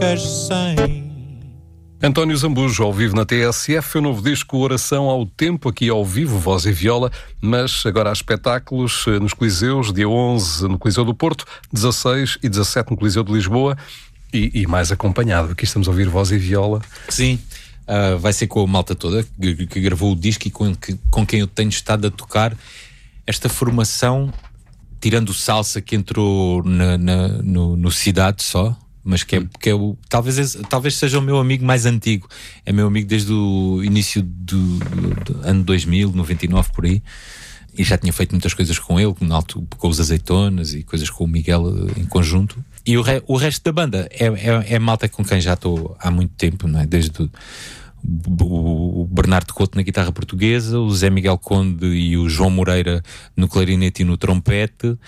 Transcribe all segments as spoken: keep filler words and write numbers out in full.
António Zambujo, ao vivo na T S F, o novo disco Oração ao Tempo, aqui ao vivo, voz e viola, mas agora há espetáculos nos Coliseus, dia onze no Coliseu do Porto, dezasseis e dezassete no Coliseu de Lisboa e, e mais acompanhado. Aqui estamos a ouvir voz e viola. Sim, uh, vai ser com a malta toda que, que gravou o disco e com, que, com quem eu tenho estado a tocar. Esta formação, tirando o Salsa que entrou na, na, no, no Cidade só, mas que é, que é o, talvez, talvez seja o meu amigo mais antigo. É meu amigo desde o início do, do ano dois mil, noventa e nove, por aí. E já tinha feito muitas coisas com ele, com os Azeitonas e coisas com o Miguel em conjunto. E o, re, o resto da banda é, é, é malta com quem já estou há muito tempo, não é? Desde o, o Bernardo Couto na guitarra portuguesa, o Zé Miguel Conde e o João Moreira no clarinete e no trompete, uh,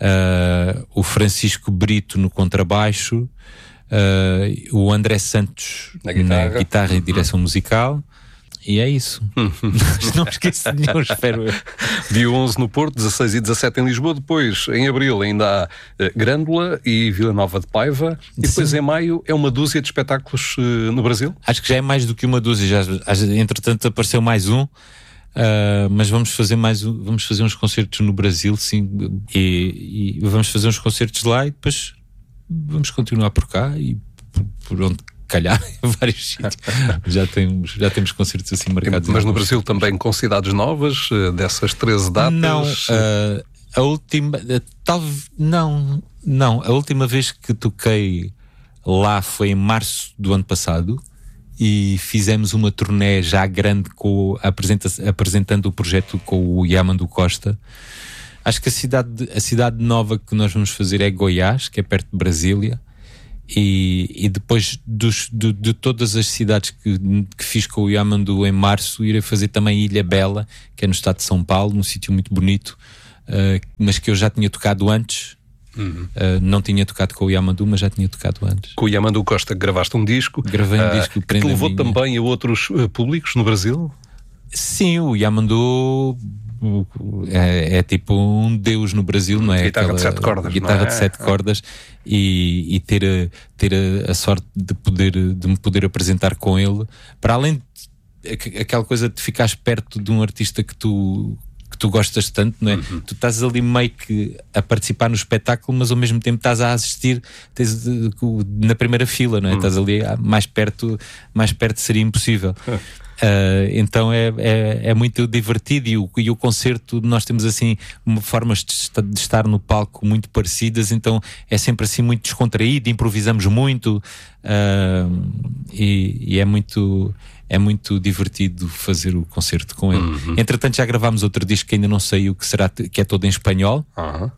o Francisco Brito no contrabaixo, uh, o André Santos na guitarra, na guitarra e direção musical. E é isso. Não me esqueço de nenhum, espero eu. Dia onze no Porto, dezasseis e dezassete em Lisboa. Depois, em abril, ainda há uh, Grândola e Vila Nova de Paiva. E depois, sim, em maio, é uma dúzia de espetáculos uh, no Brasil? Acho que já é mais do que uma dúzia. Já, entretanto, apareceu mais um. Uh, mas vamos fazer mais um, vamos fazer uns concertos no Brasil, sim. E, e vamos fazer uns concertos lá e depois vamos continuar por cá e por, por onde calhar em vários sítios. já, temos, já temos concertos assim marcados. Mas no Brasil também com cidades novas, dessas treze datas? Não, uh, a última, uh, talvez, não, não, a última vez que toquei lá foi em março do ano passado e fizemos uma turnê já grande com, apresenta, apresentando o projeto com o Yamandu Costa. Acho que a cidade, a cidade nova que nós vamos fazer é Goiás, que é perto de Brasília. E, e depois dos, de, de todas as cidades que, que fiz com o Yamandu em março, irei fazer também Ilha Bela, que é no estado de São Paulo, num sítio muito bonito, uh, mas que eu já tinha tocado antes. Uhum. Uh, não tinha tocado com o Yamandu, mas já tinha tocado antes. Com o Yamandu Costa gravaste um disco. Gravei um uh, disco que te levou também a outros uh, públicos no Brasil? Sim, o Yamandu é, é tipo um deus no Brasil, não é? Guitarra Aquela, de sete cordas, guitarra não é? de sete cordas. E, e ter, a, ter a, a sorte de, poder, de me poder apresentar com ele, para além de aquela coisa de ficares perto de um artista que tu, que tu gostas tanto, não é? Uhum. Tu estás ali meio que a participar no espetáculo, mas ao mesmo tempo estás a assistir, tens, na primeira fila, não é? Uhum. Estás ali mais perto, mais perto seria impossível. Uhum. Uh, então é, é, é muito divertido e o, e o concerto, nós temos assim formas de, de estar no palco muito parecidas, então é sempre assim muito descontraído, improvisamos muito, uh, e, e é muito é muito divertido fazer o concerto com ele. Uhum. Entretanto já gravámos outro disco que ainda não saiu, que, será, que é todo em espanhol. Uhum.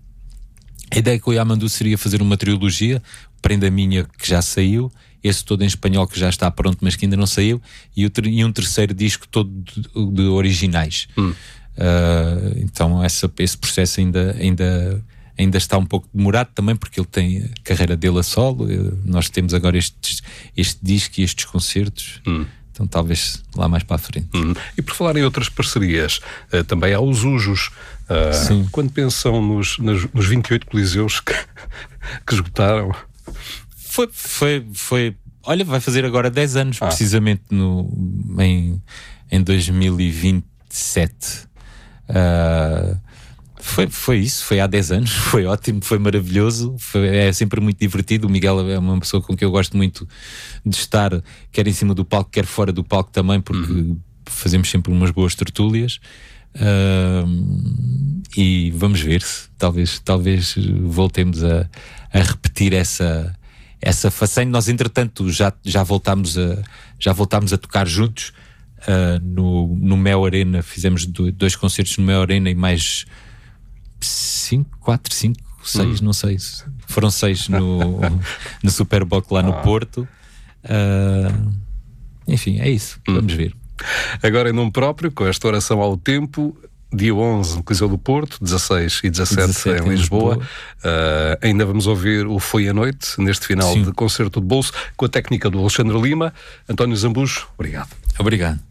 A ideia com o Yamandu seria fazer uma trilogia, Prenda Minha, que já saiu, esse todo em espanhol que já está pronto, mas que ainda não saiu, e, o ter, e um terceiro disco todo de, de originais. Hum. Uh, então essa, esse processo ainda, ainda, ainda está um pouco demorado também, porque ele tem a carreira dele a solo. Nós temos agora este, este disco e estes concertos. Hum. Então talvez lá mais para a frente. Hum. E por falar em outras parcerias, uh, também há os Ujos. Uh, Sim. Quando pensam nos, nos, nos vinte e oito coliseus que, que esgotaram... Foi, foi, foi, olha, vai fazer agora dez anos, ah. precisamente no, em, em dois mil e vinte e sete. Uh, foi, foi isso, foi há dez anos, foi ótimo, foi maravilhoso, foi, é sempre muito divertido. O Miguel é uma pessoa com quem eu gosto muito de estar, quer em cima do palco, quer fora do palco também, porque uhum. fazemos sempre umas boas tertúlias. Uh, e vamos ver se talvez, talvez voltemos a, a repetir essa essa façanha. Nós entretanto já, já, voltámos a, já voltámos a tocar juntos uh, no, no Mel Arena, fizemos do, dois concertos no Mel Arena e mais cinco, quatro, cinco, seis, hum. não sei, foram seis no, no Superboc lá no ah. Porto. Uh, enfim, é isso, hum. vamos ver. Agora em nome próprio, com esta Oração ao Tempo, dia onze no Coliseu do Porto, dezasseis e dezassete, dezassete em Lisboa. Lisboa. Uh, ainda vamos ouvir o Foi a Noite, neste final Sim. de concerto de bolso, com a técnica do Alexandre Lima. António Zambujo, obrigado. Obrigado.